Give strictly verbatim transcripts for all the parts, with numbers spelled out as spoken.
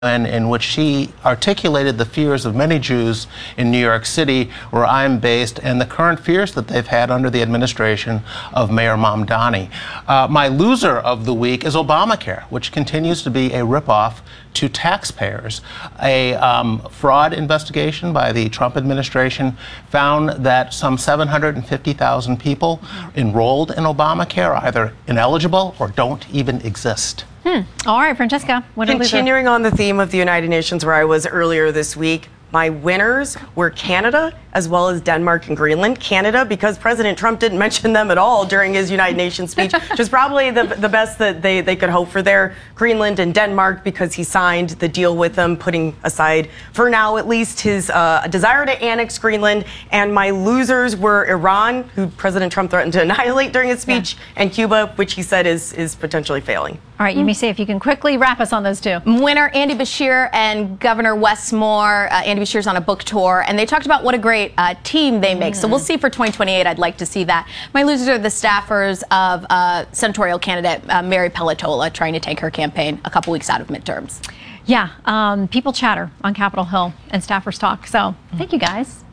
and in which she articulated the fears of many Jews in New York City, where I'm based, and the current fears that they've had under the administration of Mayor Mamdani. Uh, my loser of the week is Obamacare, which continues to be a ripoff to taxpayers. A um, fraud investigation by the Trump administration found that some seven hundred fifty thousand people enrolled in Obamacare are either ineligible or don't even exist. Hmm. All right, Francesca. Continuing on the theme of the United Nations where I was earlier this week, my winners were Canada as well as Denmark and Greenland. Canada, because President Trump didn't mention them at all during his United Nations speech, which is probably the, the best that they, they could hope for there. Greenland and Denmark, because he signed the deal with them, putting aside, for now at least, his uh, desire to annex Greenland. And my losers were Iran, who President Trump threatened to annihilate during his speech, yeah. and Cuba, which he said is, is potentially failing. All right, you may say if you can quickly wrap us on those two. Winner Andy Beshear and Governor Wes Moore. Uh, Andy Beshear's on a book tour, and they talked about what a great uh, team they make. Mm. So we'll see for twenty twenty-eight. I'd like to see that. My losers are the staffers of uh, senatorial candidate uh, Mary Peltola, trying to take her campaign a couple weeks out of midterms. Yeah, um, people chatter on Capitol Hill and staffers talk. So thank you, guys.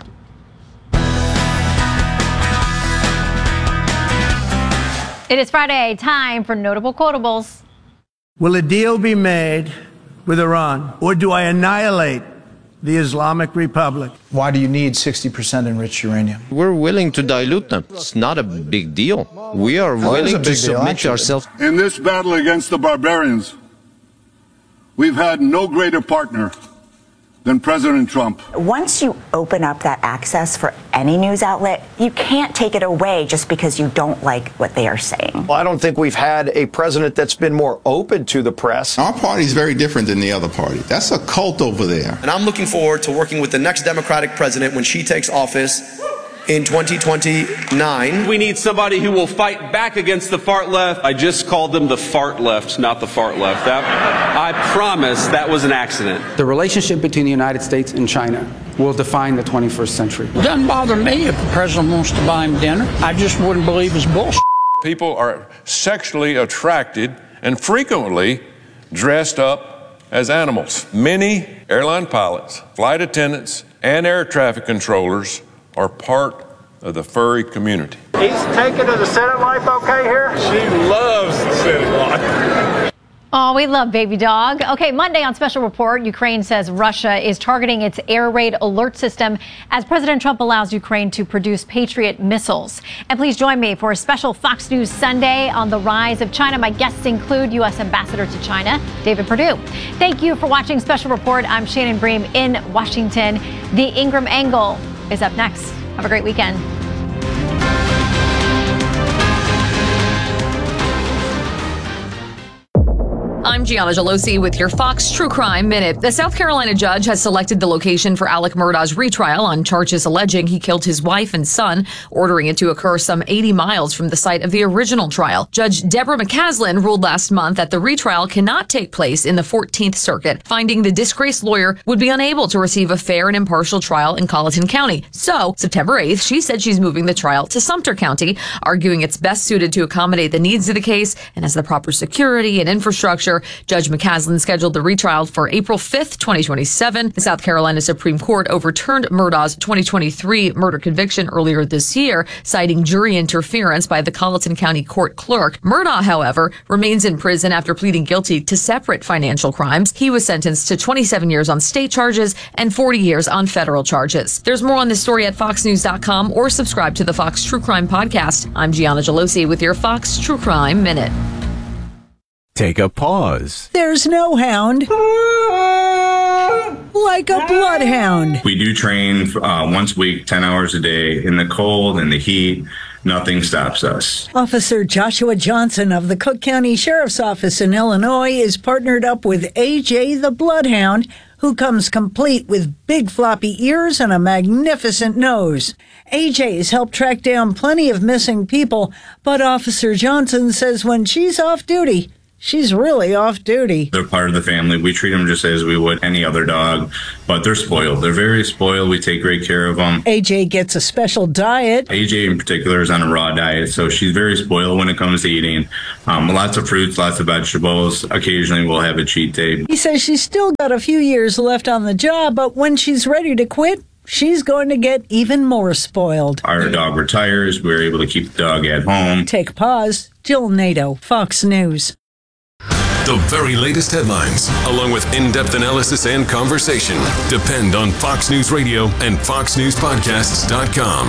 It is Friday, time for Notable Quotables. Will a deal be made with Iran, or do I annihilate the Islamic Republic? Why do you need sixty percent enriched uranium? We're willing to dilute them. It's not a big deal. We are oh, willing to submit deal, ourselves. In this battle against the barbarians, we've had no greater partner than President Trump. Once you open up that access for any news outlet, you can't take it away just because you don't like what they are saying. Well, I don't think we've had a president that's been more open to the press. Our party is very different than the other party. That's a cult over there. And I'm looking forward to working with the next Democratic president when she takes office in twenty twenty-nine. We need somebody who will fight back against the fart left. I just called them the fart left, not the fart left. That, I promise that was an accident. The relationship between the United States and China will define the twenty-first century. It doesn't bother me if the president wants to buy him dinner. I just wouldn't believe his bullshit. People are sexually attracted and frequently dressed up as animals. Many airline pilots, flight attendants, and air traffic controllers are part of the furry community. He's taking to the Senate life okay here? She loves the Senate life. Oh, we love baby dog. Okay, Monday on Special Report, Ukraine says Russia is targeting its air raid alert system as President Trump allows Ukraine to produce Patriot missiles. And please join me for a special Fox News Sunday on the rise of China. My guests include U S Ambassador to China, David Perdue. Thank you for watching Special Report. I'm Shannon Bream in Washington. The Ingram Angle is up next. Have a great weekend. I'm Gianna Gelosi with your Fox True Crime Minute. The South Carolina judge has selected the location for Alec Murdaugh's retrial on charges alleging he killed his wife and son, ordering it to occur some eighty miles from the site of the original trial. Judge Deborah McCaslin ruled last month that the retrial cannot take place in the fourteenth Circuit, finding the disgraced lawyer would be unable to receive a fair and impartial trial in Colleton County. So, September eighth, she said she's moving the trial to Sumter County, arguing it's best suited to accommodate the needs of the case and has the proper security and infrastructure. Judge McCaslin scheduled the retrial for April fifth, twenty twenty-seven. The South Carolina Supreme Court overturned Murdaugh's twenty twenty-three murder conviction earlier this year, citing jury interference by the Colleton County court clerk. Murdaugh, however, remains in prison after pleading guilty to separate financial crimes. He was sentenced to twenty-seven years on state charges and forty years on federal charges. There's more on this story at fox news dot com or subscribe to the Fox True Crime podcast. I'm Gianna Gelosi with your Fox True Crime Minute. Take a pause. There's no hound like a bloodhound. We do train uh, once a week, ten hours a day, in the cold and the heat. Nothing stops us. Officer Joshua Johnson of the Cook County Sheriff's Office in Illinois is partnered up with A J the Bloodhound, who comes complete with big floppy ears and a magnificent nose. A J has helped track down plenty of missing people, but Officer Johnson says when she's off duty, she's really off duty. They're part of the family. We treat them just as we would any other dog, but they're spoiled. They're very spoiled. We take great care of them. A J gets a special diet. A J in particular is on a raw diet, so she's very spoiled when it comes to eating. Um, lots of fruits, lots of vegetables. Occasionally we'll have a cheat day. He says she's still got a few years left on the job, but when she's ready to quit, she's going to get even more spoiled. Our dog retires. We're able to keep the dog at home. Take a pause. Jill Nato, Fox News. The very latest headlines, along with in-depth analysis and conversation, depend on Fox News Radio and fox news podcasts dot com.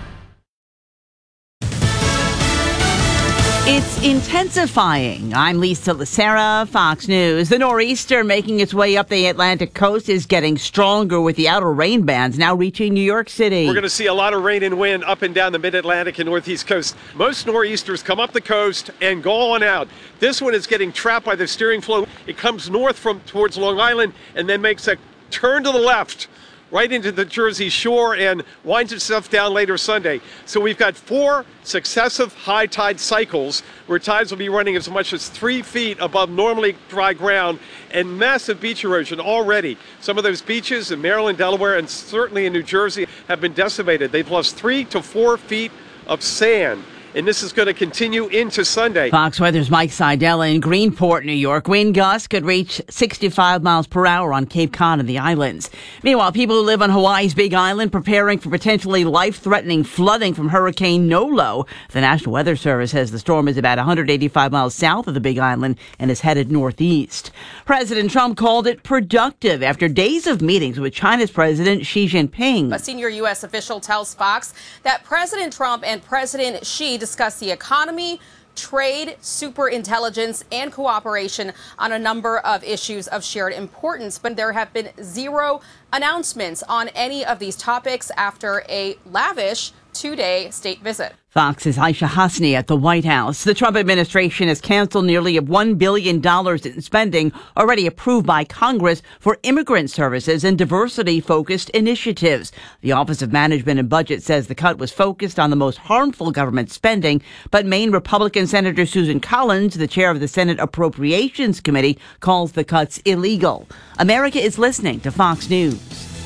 It's intensifying. I'm Lisa Lacera, Fox News. The nor'easter making its way up the Atlantic coast is getting stronger, with the outer rain bands now reaching New York City. We're going to see a lot of rain and wind up and down the mid-Atlantic and northeast coast. Most nor'easters come up the coast and go on out. This one is getting trapped by the steering flow. It comes north from towards Long Island and then makes a turn to the left right into the Jersey shore and winds itself down later Sunday. So we've got four successive high tide cycles where tides will be running as much as three feet above normally dry ground, and massive beach erosion already. Some of those beaches in Maryland, Delaware, and certainly in New Jersey have been decimated. They've lost three to four feet of sand. And this is going to continue into Sunday. Fox Weather's Mike Seidel in Greenport, New York. Wind gusts could reach sixty-five miles per hour on Cape Cod and the islands. Meanwhile, people who live on Hawaii's Big Island preparing for potentially life-threatening flooding from Hurricane Nolo. The National Weather Service says the storm is about one hundred eighty-five miles south of the Big Island and is headed northeast. President Trump called it productive after days of meetings with China's President Xi Jinping. A senior U S official tells Fox that President Trump and President Xi discuss the economy, trade, superintelligence, and cooperation on a number of issues of shared importance. But there have been zero announcements on any of these topics after a lavish two-day state visit. Fox's Aisha Hasni at the White House. The Trump administration has canceled nearly one billion dollars in spending already approved by Congress for immigrant services and diversity-focused initiatives. The Office of Management and Budget says the cut was focused on the most harmful government spending, but Maine Republican Senator Susan Collins, the chair of the Senate Appropriations Committee, calls the cuts illegal. America is listening to Fox News.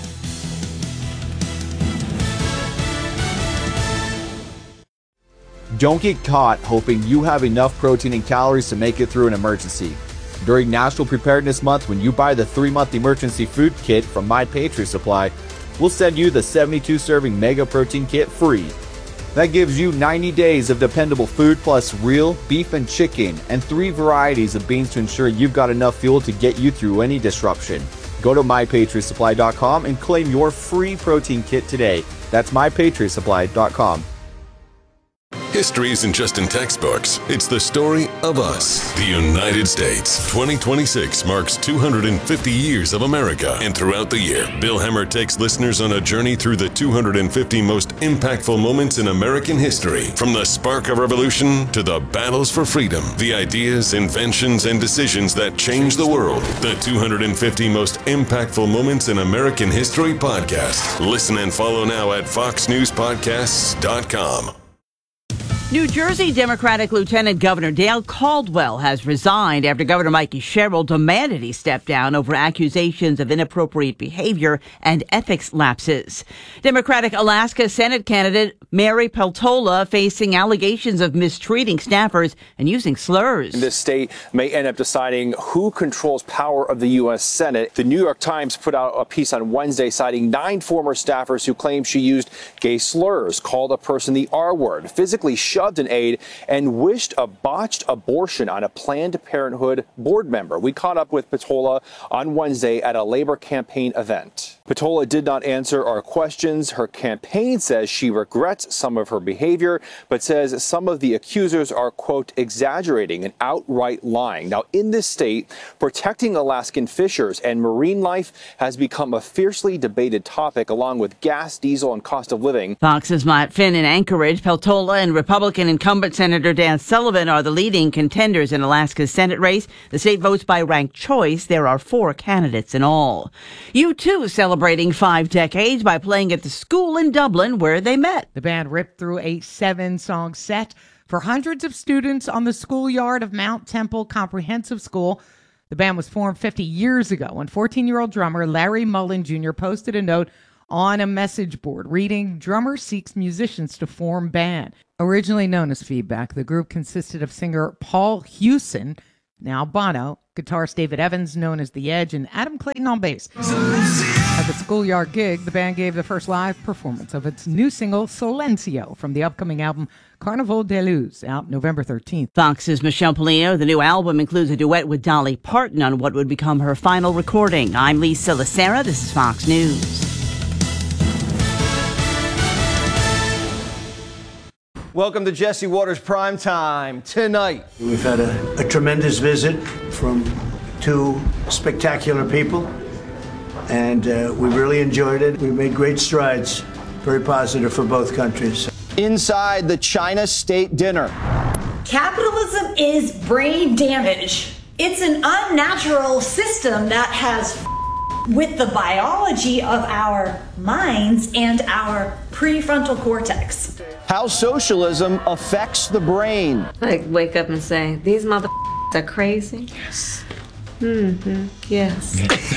Don't get caught hoping you have enough protein and calories to make it through an emergency. During National Preparedness Month, when you buy the three-month emergency food kit from My Patriot Supply, we'll send you the seventy-two serving Mega Protein Kit free. That gives you ninety days of dependable food plus real beef and chicken and three varieties of beans to ensure you've got enough fuel to get you through any disruption. Go to my patriot supply dot com and claim your free protein kit today. That's my patriot supply dot com. History isn't just in textbooks. It's the story of us, the United States. twenty twenty-six marks two hundred fifty years of America. And throughout the year, Bill Hemmer takes listeners on a journey through the two hundred fifty most impactful moments in American history. From the spark of revolution to the battles for freedom, the ideas, inventions, and decisions that changed the world. The two hundred fifty most impactful moments in American history podcast. Listen and follow now at fox news podcasts dot com. New Jersey Democratic Lieutenant Governor Dale Caldwell has resigned after Governor Mikey Sherrill demanded he step down over accusations of inappropriate behavior and ethics lapses. Democratic Alaska Senate candidate Mary Peltola facing allegations of mistreating staffers and using slurs. This state may end up deciding who controls power of the U S Senate. The New York Times put out a piece on Wednesday citing nine former staffers who claim she used gay slurs, called a person the R word, physically shoved an aide, and wished a botched abortion on a Planned Parenthood board member. We caught up with Peltola on Wednesday at a labor campaign event. Peltola did not answer our questions. Her campaign says she regrets some of her behavior, but says some of the accusers are, quote, exaggerating and outright lying. Now, in this state, protecting Alaskan fishers and marine life has become a fiercely debated topic, along with gas, diesel, and cost of living. Fox's Matt Finn in Anchorage. Peltola and Republican incumbent Senator Dan Sullivan are the leading contenders in Alaska's Senate race. The state votes by ranked choice. There are four candidates in all. U two celebrating five decades by playing at the school in Dublin where they met. The band ripped through a seven-song set for hundreds of students on the schoolyard of Mount Temple Comprehensive School. The band was formed fifty years ago when fourteen-year-old drummer Larry Mullen Junior posted a note on a message board reading, "Drummer seeks musicians to form band." Originally known as Feedback, the group consisted of singer Paul Hewson, now Bono, guitarist David Evans, known as The Edge, and Adam Clayton on bass. At the schoolyard gig, the band gave the first live performance of its new single, Silencio, from the upcoming album Carnival de Luz, out November thirteenth. Fox's Michelle Polino. The new album includes a duet with Dolly Parton on what would become her final recording. I'm Lisa Lacera. This is Fox News. Welcome to Jesse Waters Primetime. Tonight, we've had a, a tremendous visit from two spectacular people, and uh, we really enjoyed it. We made great strides, very positive for both countries. Inside the China State Dinner. Capitalism is brain damage. It's an unnatural system that has with the biology of our minds and our prefrontal cortex. How socialism affects the brain. Like, wake up and say, these motherfuckers are crazy? Yes. Mm-hmm. Yes.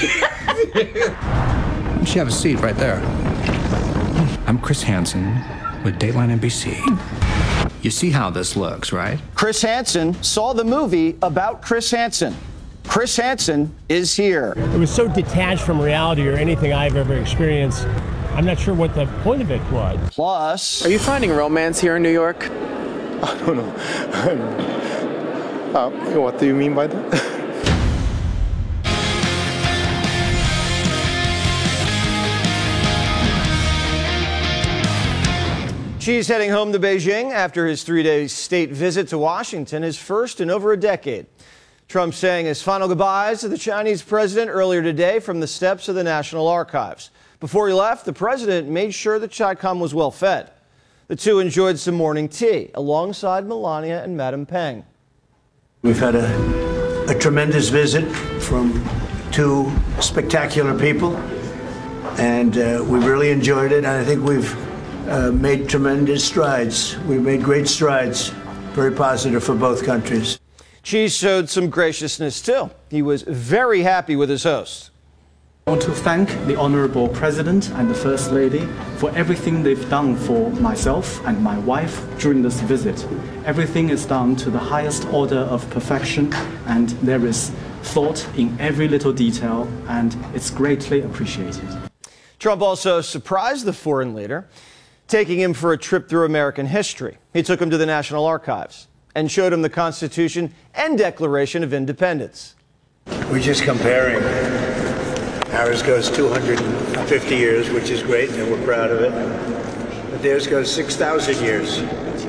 You should have a seat right there. I'm Chris Hansen with Dateline N B C. You see how this looks, right? Chris Hansen saw the movie about Chris Hansen. Chris Hansen is here. It was so detached from reality or anything I've ever experienced. I'm not sure what the point of it was. Plus, are you finding romance here in New York? I don't know. uh, what do you mean by that? Xi's heading home to Beijing after his three-day state visit to Washington, his first in over a decade. Trump saying his final goodbyes to the Chinese president earlier today from the steps of the National Archives. Before he left, the president made sure that Chi-Com was well fed. The two enjoyed some morning tea alongside Melania and Madam Peng. We've had a, a tremendous visit from two spectacular people, and uh, we really enjoyed it. And I think we've uh, made tremendous strides. We've made great strides, very positive for both countries. Xi showed some graciousness too. He was very happy with his host. I want to thank the Honorable President and the First Lady for everything they've done for myself and my wife during this visit. Everything is done to the highest order of perfection, and there is thought in every little detail, and it's greatly appreciated. Trump also surprised the foreign leader, taking him for a trip through American history. He took him to the National Archives and showed him the Constitution and Declaration of Independence. We're just comparing. Ours goes two hundred fifty years, which is great, and we're proud of it. But theirs goes six thousand years.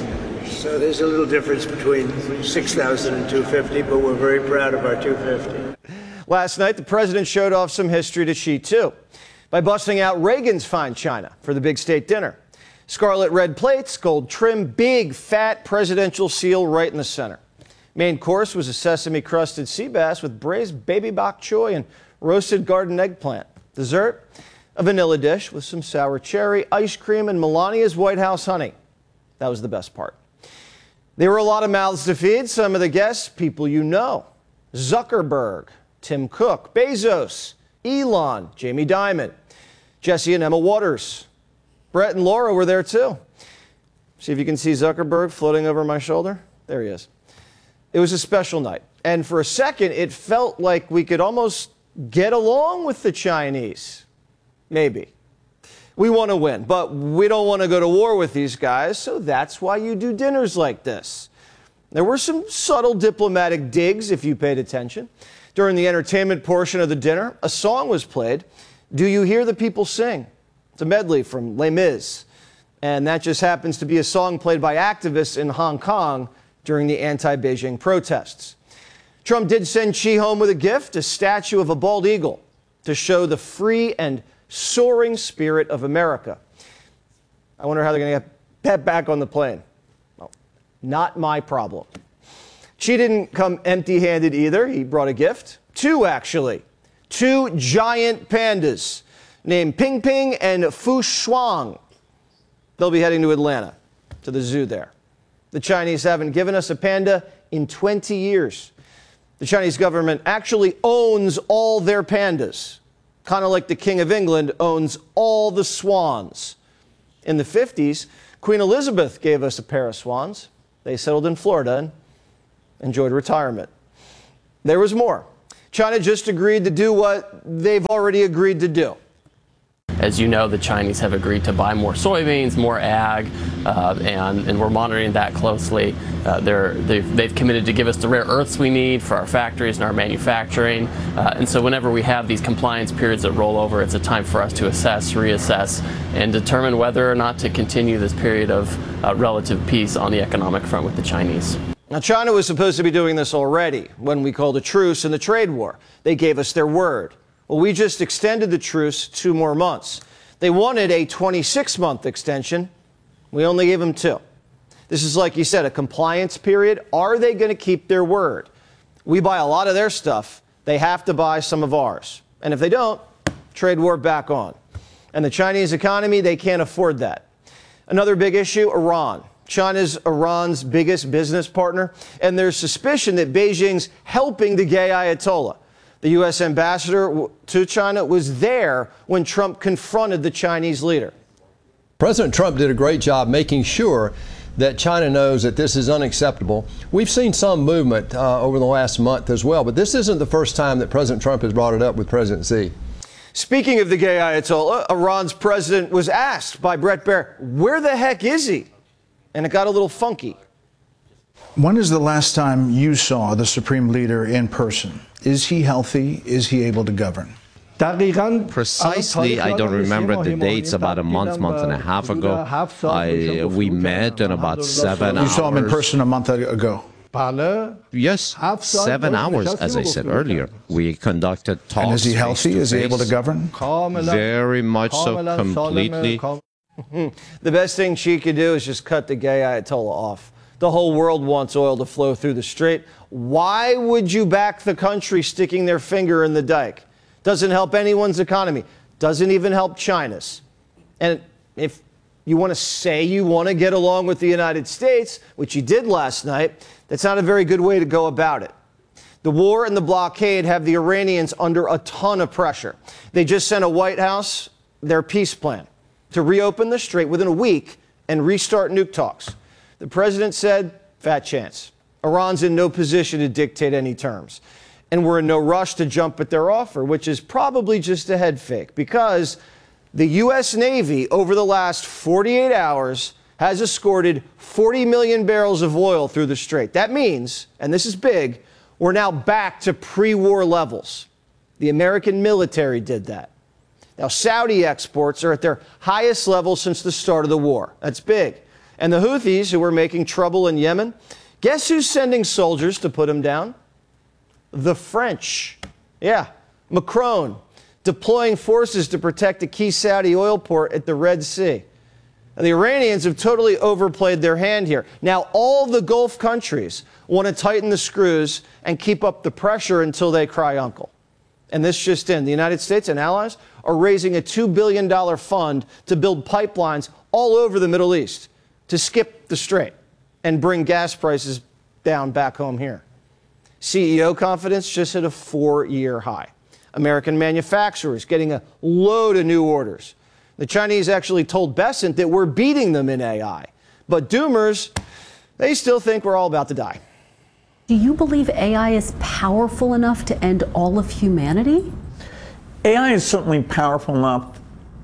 So there's a little difference between six thousand and two hundred fifty, but we're very proud of our two hundred fifty. Last night, the president showed off some history to Xi, too, by busting out Reagan's fine china for the big state dinner. Scarlet red plates, gold trim, big, fat presidential seal right in the center. Main course was a sesame-crusted sea bass with braised baby bok choy and roasted garden eggplant. Dessert, a vanilla dish with some sour cherry, ice cream, and Melania's White House honey. That was the best part. There were a lot of mouths to feed. Some of the guests, people you know. Zuckerberg, Tim Cook, Bezos, Elon, Jamie Dimon, Jesse and Emma Waters. Brett and Laura were there too. See if you can see Zuckerberg floating over my shoulder. There he is. It was a special night. And for a second, it felt like we could almost get along with the Chinese. Maybe. We want to win, but we don't want to go to war with these guys, so that's why you do dinners like this. There were some subtle diplomatic digs, if you paid attention. During the entertainment portion of the dinner, a song was played, Do You Hear the People Sing? It's a medley from Les Mis, and that just happens to be a song played by activists in Hong Kong during the anti-Beijing protests. Trump did send Xi home with a gift, a statue of a bald eagle, to show the free and soaring spirit of America. I wonder how they're going to get that back on the plane. Well, not my problem. Xi didn't come empty-handed either. He brought a gift. Two, actually. Two giant pandas named Ping Ping and Fu Shuang. They'll be heading to Atlanta, to the zoo there. The Chinese haven't given us a panda in twenty years. The Chinese government actually owns all their pandas, kind of like the King of England owns all the swans. In the fifties, Queen Elizabeth gave us a pair of swans. They settled in Florida and enjoyed retirement. There was more. China just agreed to do what they've already agreed to do. As you know, the Chinese have agreed to buy more soybeans, more ag, uh, and, and we're monitoring that closely. Uh, they're, they've, they've committed to give us the rare earths we need for our factories and our manufacturing. Uh, and so whenever we have these compliance periods that roll over, it's a time for us to assess, reassess, and determine whether or not to continue this period of uh, relative peace on the economic front with the Chinese. Now, China was supposed to be doing this already when we called a truce in the trade war. They gave us their word. Well, we just extended the truce two more months. They wanted a twenty-six month extension. We only gave them two. This is, like you said, a compliance period. Are they going to keep their word? We buy a lot of their stuff. They have to buy some of ours. And if they don't, trade war back on. And the Chinese economy, they can't afford that. Another big issue, Iran. China's Iran's biggest business partner. And there's suspicion that Beijing's helping the gay Ayatollah. The U S ambassador to China was there when Trump confronted the Chinese leader. President Trump did a great job making sure that China knows that this is unacceptable. We've seen some movement uh, over the last month as well, but this isn't the first time that President Trump has brought it up with President Xi. Speaking of the gay Ayatollah, Iran's president was asked by Bret Baier, where the heck is he? And it got a little funky. When is the last time you saw the supreme leader in person? Is he healthy? Is he able to govern? Precisely, I don't remember the dates. About a month, month and a half ago, I, we met in about seven hours. You saw him in person a month ago? Yes, seven hours, as I said earlier. We conducted talks. And is he healthy? Is he able to govern? Very much so, completely. The best thing she could do is just cut the gay Ayatollah off. The whole world wants oil to flow through the strait. Why would you back the country sticking their finger in the dike? Doesn't help anyone's economy. Doesn't even help China's. And if you want to say you want to get along with the United States, which you did last night, that's not a very good way to go about it. The war and the blockade have the Iranians under a ton of pressure. They just sent a White House their peace plan to reopen the strait within a week and restart nuke talks. The president said, fat chance. Iran's in no position to dictate any terms. And we're in no rush to jump at their offer, which is probably just a head fake, because the U S Navy over the last forty-eight hours has escorted forty million barrels of oil through the strait. That means, and this is big, we're now back to pre-war levels. The American military did that. Now, Saudi exports are at their highest level since the start of the war. That's big. And the Houthis, who are making trouble in Yemen, guess who's sending soldiers to put them down? The French. Yeah, Macron, deploying forces to protect a key Saudi oil port at the Red Sea. Now, the Iranians have totally overplayed their hand here. Now, all the Gulf countries want to tighten the screws and keep up the pressure until they cry uncle. And this just in, the United States and allies are raising a two billion dollars fund to build pipelines all over the Middle East to skip the strait and bring gas prices down back home here. C E O confidence just hit a four-year high. American manufacturers getting a load of new orders. The Chinese actually told Bessent that we're beating them in A I. But doomers, they still think we're all about to die. Do you believe A I is powerful enough to end all of humanity? A I is certainly powerful enough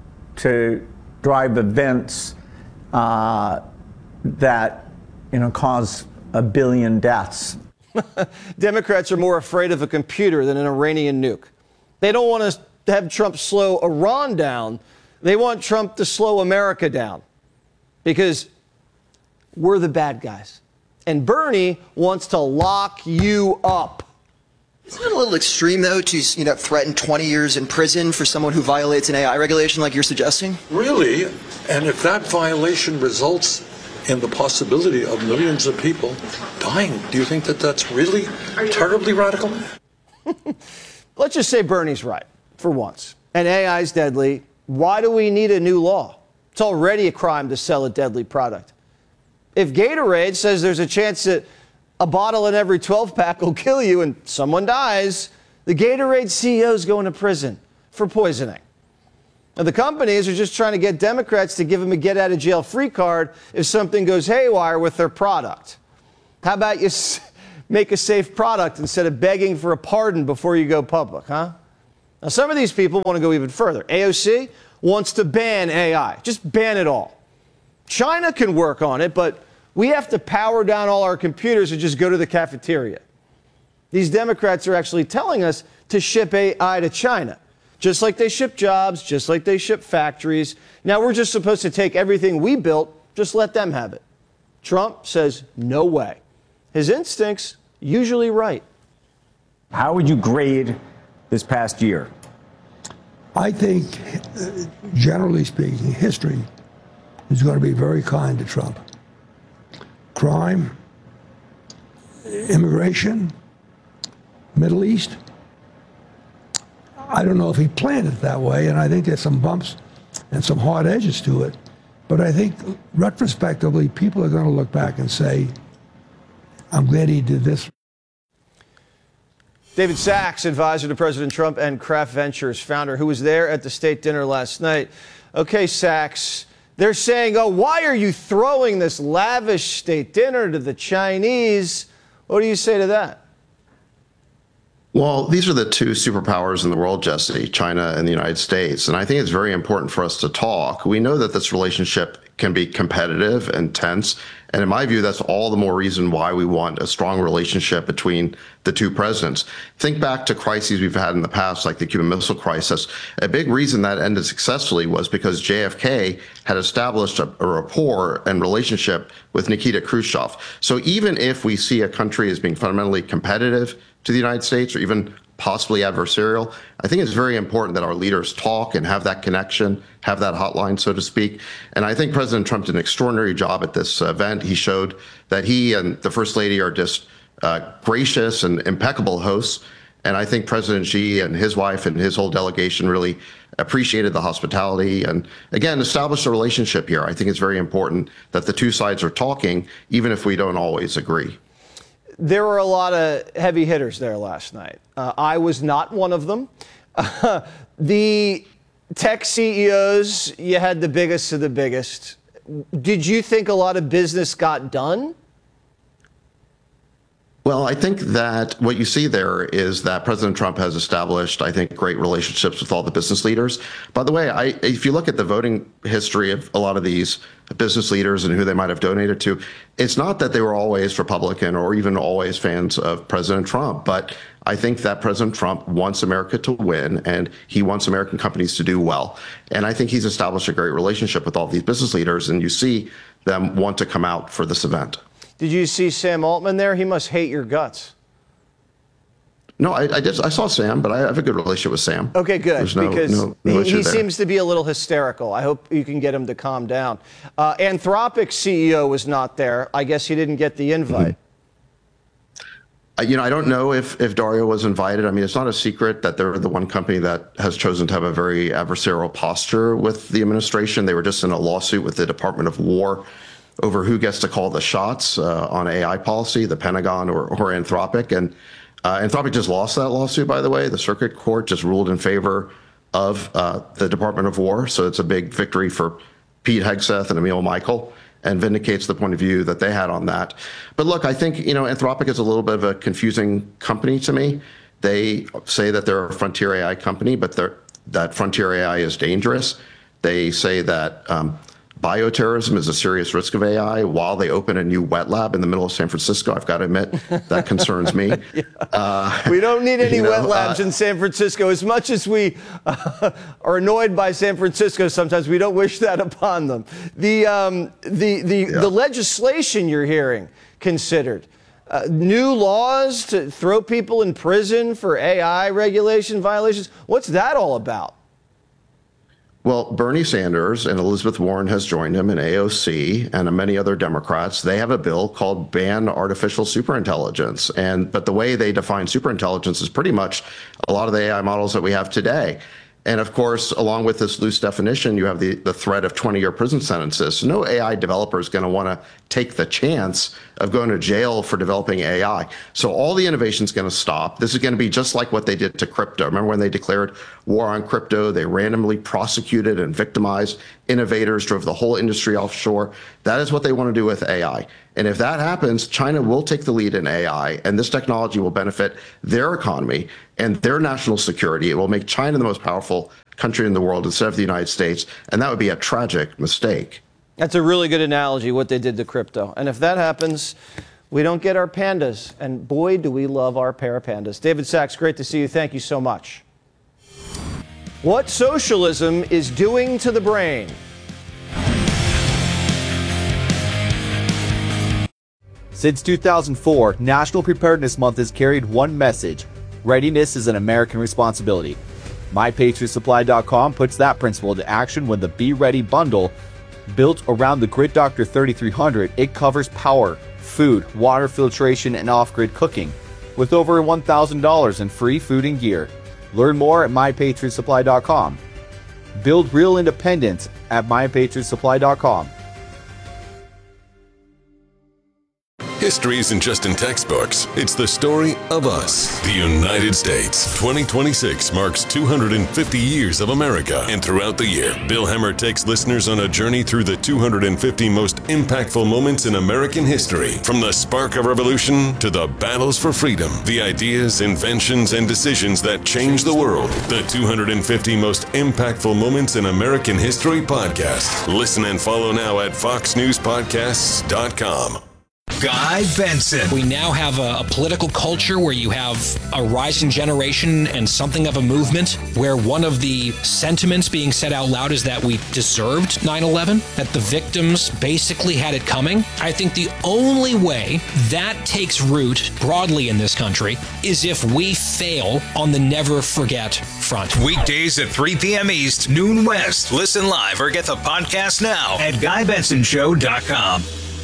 to drive events uh, that, you know, cause a billion deaths. Democrats are more afraid of a computer than an Iranian nuke. They don't want to have Trump slow Iran down. They want Trump to slow America down because we're the bad guys. And Bernie wants to lock you up. Isn't it a little extreme, though, to you know, threaten twenty years in prison for someone who violates an A I regulation like you're suggesting? Really? And if that violation results in the possibility of millions of people dying, do you think that that's really terribly radical? Let's just say Bernie's right, for once. And A I is deadly. Why do we need a new law? It's already a crime to sell a deadly product. If Gatorade says there's a chance that a bottle in every twelve pack will kill you and someone dies, the Gatorade C E O is going to prison for poisoning. Now, the companies are just trying to get Democrats to give them a get-out-of-jail-free card if something goes haywire with their product. How about you s- make a safe product instead of begging for a pardon before you go public, huh? Now, some of these people want to go even further. A O C wants to ban A I. Just ban it all. China can work on it, but we have to power down all our computers and just go to the cafeteria. These Democrats are actually telling us to ship A I to China. Just like they ship jobs, just like they ship factories. Now we're just supposed to take everything we built, just let them have it. Trump says, no way. His instincts, usually right. How would you grade this past year? I think, uh, generally speaking, history is going to be very kind to Trump. Crime, immigration, Middle East. I don't know if he planned it that way, and I think there's some bumps and some hard edges to it. But I think retrospectively, people are going to look back and say, I'm glad he did this. David Sachs, advisor to President Trump and Kraft Ventures founder, who was there at the state dinner last night. Okay, Sachs, they're saying, oh, why are you throwing this lavish state dinner to the Chinese? What do you say to that? Well, these are the two superpowers in the world, Jesse, China and the United States. And I think it's very important for us to talk. We know that this relationship can be competitive and tense. And in my view, that's all the more reason why we want a strong relationship between the two presidents. Think back to crises we've had in the past, like the Cuban Missile Crisis. A big reason that ended successfully was because J F K had established a, a rapport and relationship with Nikita Khrushchev. So even if we see a country as being fundamentally competitive to the United States or even possibly adversarial, I think it's very important that our leaders talk and have that connection, have that hotline, so to speak. And I think President Trump did an extraordinary job at this event. He showed that he and the First Lady are just uh, gracious and impeccable hosts. And I think President Xi and his wife and his whole delegation really appreciated the hospitality and, again, established a relationship here. I think it's very important that the two sides are talking, even if we don't always agree. There were a lot of heavy hitters there last night. Uh, I was not one of them. Uh, the tech C E Os, you had the biggest of the biggest. Did you think a lot of business got done? Well, I think that what you see there is that President Trump has established, I think, great relationships with all the business leaders. By the way, I, if you look at the voting history of a lot of these business leaders and who they might have donated to, it's not that they were always Republican or even always fans of President Trump. But I think that President Trump wants America to win, and he wants American companies to do well. And I think he's established a great relationship with all these business leaders, and you see them want to come out for this event. Did you see Sam Altman there? He must hate your guts. No, I, I did. I saw Sam, but I have a good relationship with Sam. Okay, good. There's no, because no, no he, he there. seems to be a little hysterical. I hope you can get him to calm down. Uh, Anthropic C E O was not there. I guess he didn't get the invite. Mm-hmm. You know, I don't know if, if Dario was invited. I mean, it's not a secret that they're the one company that has chosen to have a very adversarial posture with the administration. They were just in a lawsuit with the Department of War over who gets to call the shots uh, on A I policy, the Pentagon or, or Anthropic. And uh, Anthropic just lost that lawsuit, by the way. The circuit court just ruled in favor of uh, the Department of War. So it's a big victory for Pete Hegseth and Emil Michael, and vindicates the point of view that they had on that. But look, I think, you know, Anthropic is a little bit of a confusing company to me. They say that they're a frontier A I company, but they're, that frontier A I is dangerous. They say that um, bioterrorism is a serious risk of A I while they open a new wet lab in the middle of San Francisco. I've got to admit, that concerns me. yeah. uh, we don't need any you know, wet labs uh, in San Francisco. As much as we uh, are annoyed by San Francisco sometimes, we don't wish that upon them. The, um, the, the, yeah. the legislation you're hearing considered, uh, new laws to throw people in prison for A I regulation violations, what's that all about? Well, Bernie Sanders and Elizabeth Warren has joined him in A O C and many other Democrats. They have a bill called Ban Artificial Superintelligence. And but the way they define superintelligence is pretty much a lot of the A I models that we have today. And of course, along with this loose definition, you have the, the threat of twenty-year prison sentences. So no A I developer is going to want to take the chance of going to jail for developing A I. So all the innovation is going to stop. This is going to be just like what they did to crypto. Remember when they declared war on crypto? They randomly prosecuted and victimized innovators, drove the whole industry offshore. That is what they want to do with A I. And if that happens, China will take the lead in A I, and this technology will benefit their economy and their national security. It will make China the most powerful country in the world instead of the United States, and that would be a tragic mistake. That's a really good analogy, what they did to crypto. And if that happens, we don't get our pandas. And boy, do we love our pair of pandas. David Sachs, great to see you. Thank you so much. What socialism is doing to the brain. Since two thousand four, National Preparedness Month has carried one message: readiness is an American responsibility. My Patriot Supply dot com puts that principle into action when the Be Ready bundle, built around the Grid Doctor thirty-three hundred, it covers power, food, water filtration, and off-grid cooking, with over one thousand dollars in free food and gear. Learn more at My Patriot Supply dot com. Build real independence at My Patriot Supply dot com. History isn't just in textbooks, it's the story of us. The United States. twenty twenty-six marks two hundred fifty years of America. And throughout the year, Bill Hemmer takes listeners on a journey through the two hundred fifty most impactful moments in American history. From the spark of revolution to the battles for freedom, the ideas, inventions, and decisions that changed the world. The two hundred fifty most impactful moments in American history podcast. Listen and follow now at fox news podcasts dot com. Guy Benson. We now have a, a political culture where you have a rising generation and something of a movement where one of the sentiments being said out loud is that we deserved nine eleven, that the victims basically had it coming. I think the only way that takes root broadly in this country is if we fail on the never forget front. Weekdays at three p.m. East, noon West. Listen live or get the podcast now at guy benson show dot com.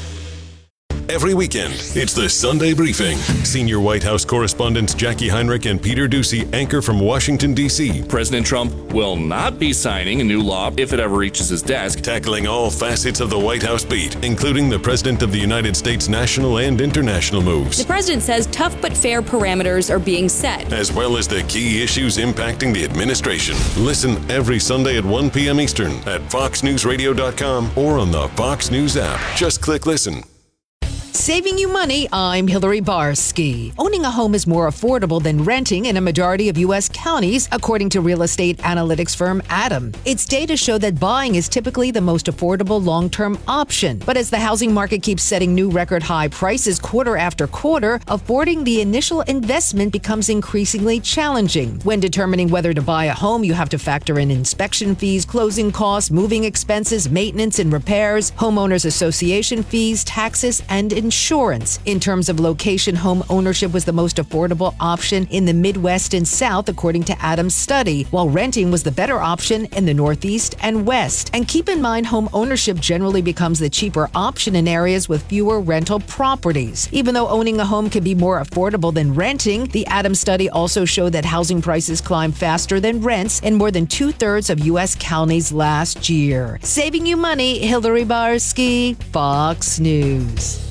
Every weekend, it's the Sunday Briefing. Senior White House correspondents Jackie Heinrich and Peter Doocy anchor from Washington, D C President Trump will not be signing a new law if it ever reaches his desk. Tackling all facets of the White House beat, including the President of the United States national and international moves. The president says tough but fair parameters are being set, as well as the key issues impacting the administration. Listen every Sunday at one p.m. Eastern at fox news radio dot com or on the Fox News app. Just click listen. Saving you money, I'm Hillary Barsky. Owning a home is more affordable than renting in a majority of U S counties, according to real estate analytics firm Adam. Its data show that buying is typically the most affordable long-term option. But as the housing market keeps setting new record high prices quarter after quarter, affording the initial investment becomes increasingly challenging. When determining whether to buy a home, you have to factor in inspection fees, closing costs, moving expenses, maintenance and repairs, homeowners association fees, taxes, and insurance. In terms of location, home ownership was the most affordable option in the Midwest and South, according to Adam's study, while renting was the better option in the Northeast and West. And keep in mind, home ownership generally becomes the cheaper option in areas with fewer rental properties. Even though owning a home can be more affordable than renting, the Adams study also showed that housing prices climbed faster than rents in more than two-thirds of U S counties last year. Saving you money, Hillary Barsky, Fox News.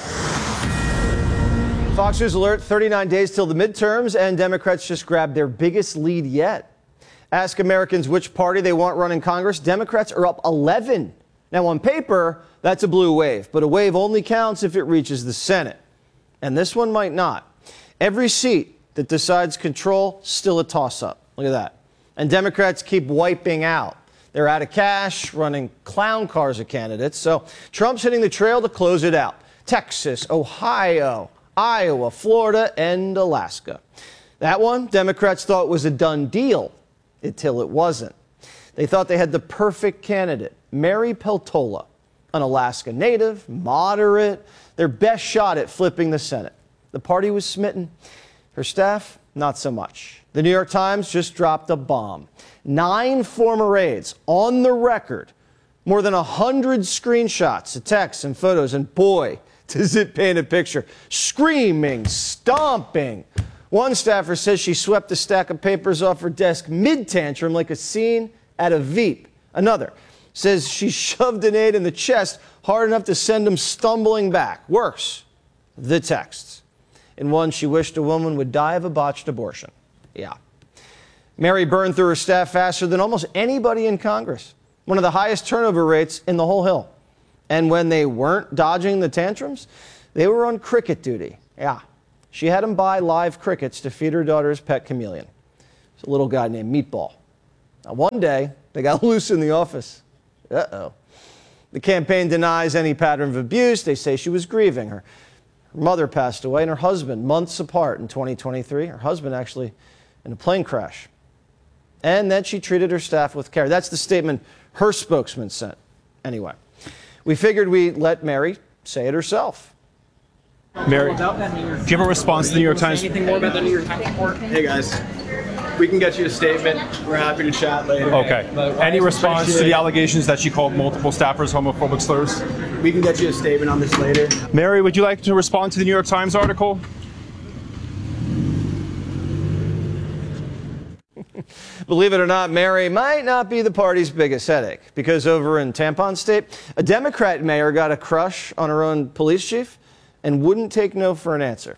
Fox News alert, thirty-nine days till the midterms, and Democrats just grabbed their biggest lead yet. Ask Americans which party they want running Congress. Democrats are up eleven. Now, on paper, that's a blue wave, but a wave only counts if it reaches the Senate. And this one might not. Every seat that decides control, still a toss-up. Look at that. And Democrats keep wiping out. They're out of cash, running clown cars of candidates. So Trump's hitting the trail to close it out. Texas, Ohio, Iowa, Florida, and Alaska. That one, Democrats thought was a done deal until it wasn't. They thought they had the perfect candidate, Mary Peltola, an Alaska native, moderate, their best shot at flipping the Senate. The party was smitten. Her staff, not so much. The New York Times just dropped a bomb. Nine former aides on the record, more than one hundred screenshots of texts and photos, and boy, does it paint a picture. Screaming, stomping, One staffer says she swept a stack of papers off her desk mid-tantrum like a scene at a Veep. Another says she shoved an aide in the chest hard enough to send him stumbling back. Worse, the texts. In one, she wished a woman would die of a botched abortion. Yeah. Mary burned through her staff faster than almost anybody in Congress. One of the highest turnover rates in the whole Hill. And when they weren't dodging the tantrums, they were on cricket duty. Yeah. She had them buy live crickets to feed her daughter's pet chameleon. It's a little guy named Meatball. Now, one day, they got loose in the office. Uh-oh. The campaign denies any pattern of abuse. They say she was grieving. Her, her mother passed away and her husband months apart in twenty twenty-three. Her husband actually in a plane crash. And that she treated her staff with care. That's the statement her spokesman sent. Anyway, we figured we'd let Mary say it herself. Mary, do you have a response to the New York Times? Anything more about the New York Times report? Hey guys, we can get you a statement. We're happy to chat later. Okay. Any response to the allegations that she called multiple staffers homophobic slurs? We can get you a statement on this later. Mary, would you like to respond to the New York Times article? Believe it or not, Mary might not be the party's biggest headache, because over in Tampon State, a Democrat mayor got a crush on her own police chief and wouldn't take no for an answer.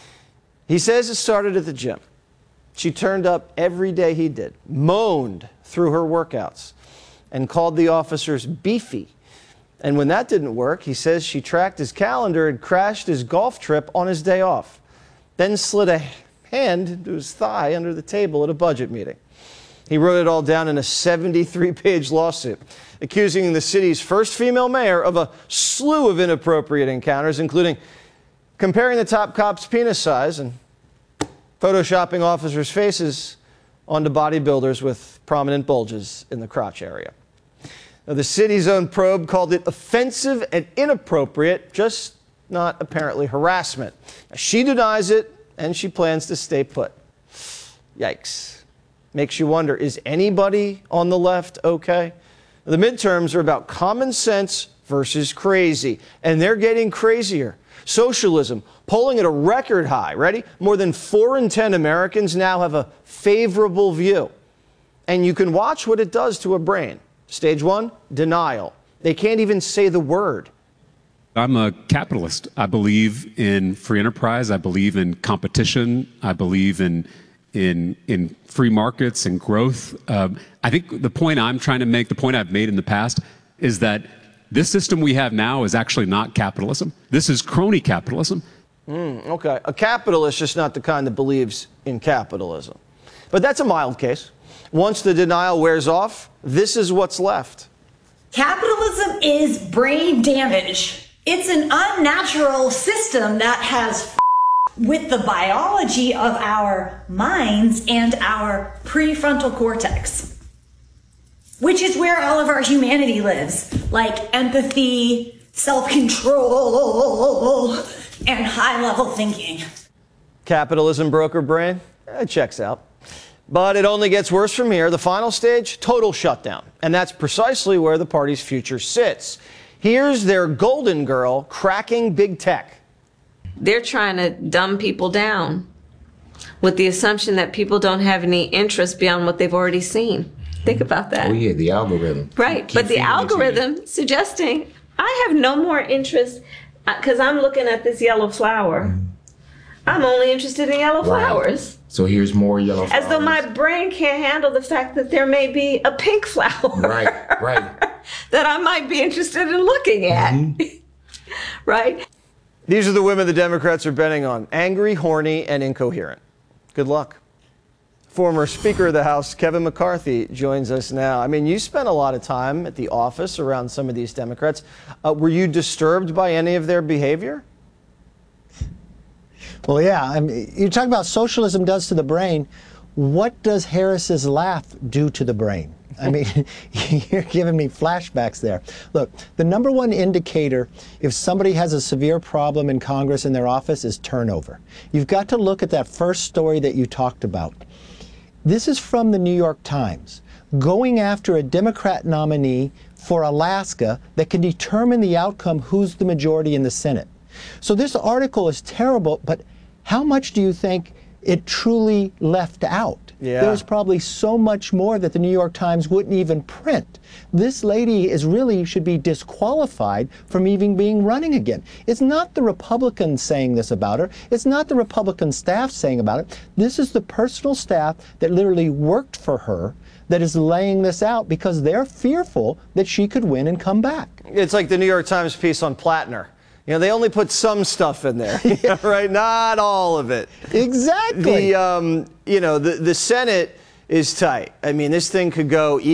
He says it started at the gym. She turned up every day he did, moaned through her workouts, and called the officers beefy. And when that didn't work, he says she tracked his calendar and crashed his golf trip on his day off, then slid a hand into his thigh under the table at a budget meeting. He wrote it all down in a seventy-three page lawsuit, accusing the city's first female mayor of a slew of inappropriate encounters, including comparing the top cop's penis size and photoshopping officers' faces onto bodybuilders with prominent bulges in the crotch area. Now, the city's own probe called it offensive and inappropriate, just not apparently harassment. Now, she denies it, and she plans to stay put. Yikes. Makes you wonder, is anybody on the left okay? The midterms are about common sense versus crazy, and they're getting crazier. Socialism polling at a record high. Ready? More than four in ten Americans now have a favorable view. And you can watch what it does to a brain. Stage one, denial. They can't even say the word. I'm a capitalist. I believe in free enterprise. I believe in competition. I believe in in in free markets and growth. Um, I think the point I'm trying to make, the point I've made in the past, is that this system we have now is actually not capitalism. This is crony capitalism. Mm, okay. A capitalist, just not the kind that believes in capitalism. But that's a mild case. Once the denial wears off, this is what's left. Capitalism is brain damage. It's an unnatural system that has f- with the biology of our minds and our prefrontal cortex, which is where all of our humanity lives, like empathy, self-control, and high-level thinking. Capitalism broke her brain? It checks out. But it only gets worse from here. The final stage, total shutdown. And that's precisely where the party's future sits. Here's their golden girl cracking big tech. They're trying to dumb people down with the assumption that people don't have any interest beyond what they've already seen. Think about that. Oh, yeah, the algorithm. Right, Keep but the algorithm suggesting I have no more interest because I'm looking at this yellow flower. Mm. I'm only interested in yellow right. flowers. So here's more yellow flowers. As though my brain can't handle the fact that there may be a pink flower. Right, right. that I might be interested in looking at. Mm-hmm. Right? These are the women the Democrats are betting on. Angry, horny, and incoherent. Good luck. Former Speaker of the House, Kevin McCarthy, joins us now. I mean, you spent a lot of time at the office around some of these Democrats. Uh, were you disturbed by any of their behavior? Well, yeah. I mean, you talk about socialism does to the brain. What does Harris's laugh do to the brain? I mean, you're giving me flashbacks there. Look, the number one indicator if somebody has a severe problem in Congress in their office is turnover. You've got to look at that first story that you talked about. This is from the New York Times, going after a Democrat nominee for Alaska that can determine the outcome, who's the majority in the Senate. So this article is terrible, but how much do you think it truly left out. Yeah. There's probably so much more that the New York Times wouldn't even print. This lady is really should be disqualified from even being running again. It's not the Republicans saying this about her. It's not the Republican staff saying about it. This is the personal staff that literally worked for her that is laying this out because they're fearful that she could win and come back. It's like the New York Times piece on Plattner. You know, they only put some stuff in there, yeah. right? Not all of it. Exactly. The, um, you know, the, the Senate is tight. I mean, this thing could go